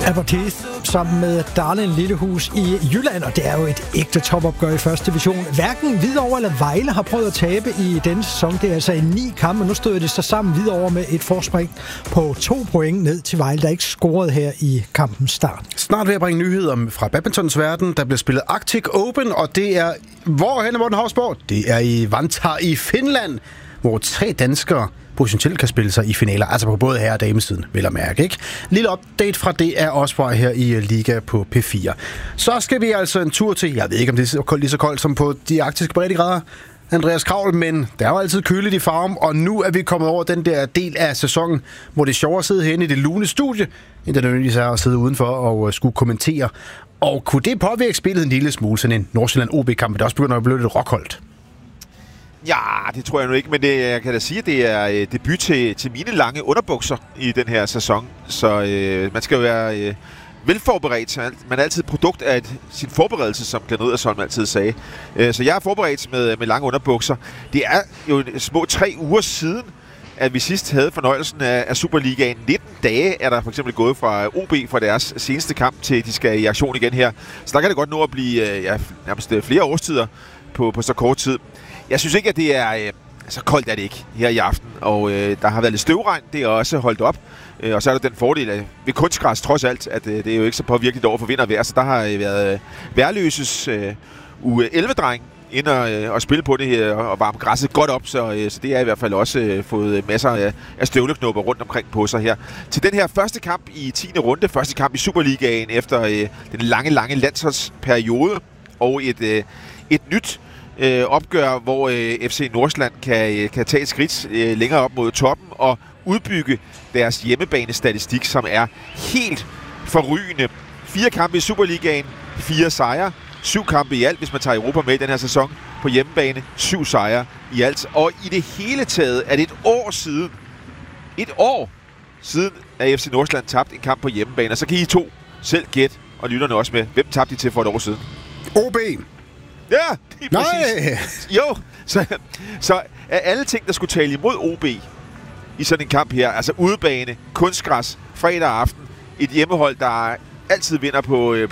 Albert Heath sammen med Darlin Lillehus i Jylland, og det er jo et ægte topopgør i første division. Hverken Hvidovre eller Vejle har prøvet at tabe i denne sæson. Det er altså i 9 kampe, og nu stod det så sammen Hvidovre med et forspring på 2 point ned til Vejle, der ikke scorede her i kampens start. Snart vil jeg bringe nyheder fra badmintons verden. Der bliver spillet Arctic Open, og det er hvorhenne, Morten Hausborg? Det er i Vantaa i Finland, hvor 3 danskere potentielt kan spille sig i finaler, altså på både herre- og damesiden, vil jeg mærke, ikke? Lille update fra det er også fra her i Liga på P4. Så skal vi altså en tur til, jeg ved ikke, om det er lige så koldt som på de arktiske breddegrader, Andreas Kravl, men der er jo altid køligt i Farum, og nu er vi kommet over den der del af sæsonen, hvor det er sjovere at sidde herinde i det lune studie, end det nødvendigvis er at sidde udenfor og skulle kommentere. Og kunne det påvirke spillet en lille smule, sådan en Nordsjælland OB-kamp, der også begynder at blive lidt rockholdt? Ja, det tror jeg nu ikke, men jeg kan da sige, at det er debut til mine lange underbukser i den her sæson. Så man skal jo være velforberedt. Man er altid produkt af sin forberedelse, som Glenn Riddersholm altid sagde. Så jeg er forberedt med lange underbukser. Det er jo små 3 uger siden, at vi sidst havde fornøjelsen af Superligaen. 19 dage er der for eksempel gået fra OB fra deres seneste kamp til de skal i aktion igen her. Så der kan det godt nå at blive nærmest flere årstider på så kort tid. Jeg synes ikke, at det er så koldt er det ikke her i aften, og der har været lidt støvregn, det er også holdt op. Og så er der den fordel af, ved kunstgræs trods alt, at det er jo ikke så påvirkeligt over for vind og vejr, så der har været Værløses U11-dreng ind og spille på det her og varme græsset godt op, så det er i hvert fald også fået masser af støvleknopper rundt omkring på sig her. Til den her første kamp i 10. runde, første kamp i Superligaen efter den lange landsholdsperiode og et nyt opgør, hvor FC Nordsjælland kan tage et skridt længere op mod toppen og udbygge deres hjemmebanestatistik, som er helt forrygende. 4 kampe i Superligaen, 4 sejre, 7 kampe i alt, hvis man tager Europa med i den her sæson på hjemmebane, 7 sejre i alt. Og i det hele taget er det et år siden, at FC Nordsjælland tabte en kamp på hjemmebane. Og så kan I to selv gætte, og lytterne også med, hvem tabte de til for et år siden? OB! Ja, det er præcis. Jo, så af alle ting, der skulle tale imod OB i sådan en kamp her, altså udebane, kunstgræs, fredag aften, et hjemmehold, der altid vinder på